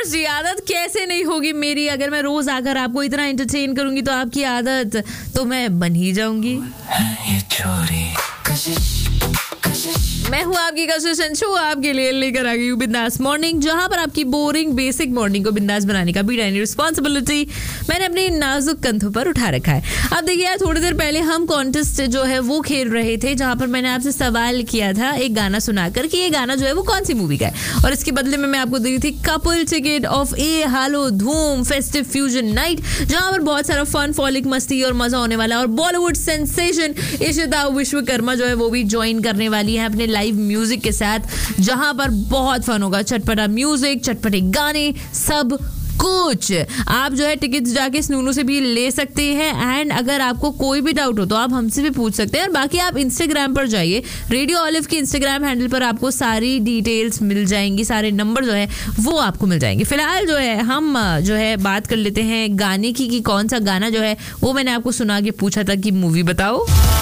कशिश जी, आदत कैसे नहीं होगी मेरी। अगर मैं रोज आकर आपको इतना एंटरटेन करूंगी तो आपकी आदत तो मैं बन ही जाऊंगी। ये चोरी कशिश मैं हूँ आपकी कशिश अंशु, आपके लिए लेकर आ गई हूँ बिंदास मॉर्निंग, जहाँ पर आपकी बोरिंग बेसिक मॉर्निंग को बिंदास बनाने का भी रिस्पॉन्सिबिलिटी मैंने अपने नाजुक कंधों पर उठा रखा है। अब देखिए यार, थोड़ी देर पहले हम कॉन्टेस्ट जो है वो खेल रहे थे, जहाँ पर मैंने आपसे सवाल किया था एक गाना सुनाकर कि ये गाना जो है वो कौन सी मूवी का है, और इसके बदले में मैं आपको दी थी कपल टिकट ऑफ ए हालो धूम फेस्टिव फ्यूजन नाइट, जहाँ पर बहुत सारा फन फॉलिक मस्ती और मजा होने वाला है। और बॉलीवुड सेंसेशन इशिता विश्वकर्मा जो है वो भी ज्वाइन करने वाली है अपने लाइव म्यूजिक के साथ, जहां पर बहुत फन होगा। चटपटा म्यूजिक, चटपटे गाने, सब कुछ। आप जो है टिकट्स जाके स्नूनू से भी ले सकते हैं, एंड अगर आपको कोई भी डाउट हो तो आप हमसे भी पूछ सकते हैं। और बाकी आप इंस्टाग्राम पर जाइए, रेडियो ऑलिव के इंस्टाग्राम हैंडल पर आपको सारी डिटेल्स मिल जाएंगी, सारे नंबर जो है वो आपको मिल जाएंगे। फिलहाल जो है हम जो है बात कर लेते हैं गाने की कि कौन सा गाना जो है वो मैंने आपको सुना के पूछा था कि मूवी बताओ।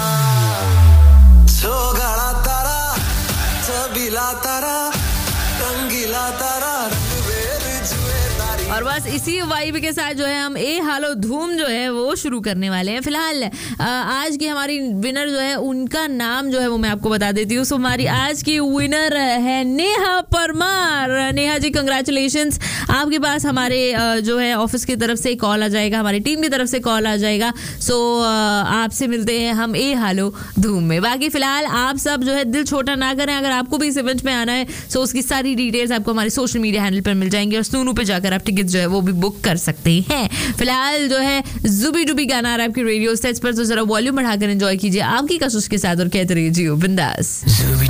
और बस इसी वाइब के साथ जो है हम ए हालो धूम जो है वो शुरू करने वाले हैं। फिलहाल आज की हमारी विनर जो है उनका नाम जो है वो मैं आपको बता देती हूँ। सो हमारी आज की विनर है नेहा परमार। नेहा जी कंग्रेचुलेशंस, आपके पास हमारे जो है ऑफिस की तरफ से कॉल आ जाएगा, हमारी टीम की तरफ से कॉल आ जाएगा। सो आपसे मिलते हैं हम ए हालो धूम में। बाकी फिलहाल आप सब जो है दिल छोटा ना करें, अगर आपको भी इस इवेंट में आना है सो उसकी सारी डिटेल्स आपको हमारे सोशल मीडिया हैंडल पर मिल जाएंगी, और स्नूनू पे जाकर आप टिकट जो है वो भी बुक कर सकते हैं। फिलहाल जो है जुबी डुबी गाना आ रहा है आपकी रेडियो सेट्स पर, तो जरा वॉल्यूम बढ़ाकर एंजॉय कीजिए आपकी कशिश के साथ और कहते रहिए जियो बिंदास।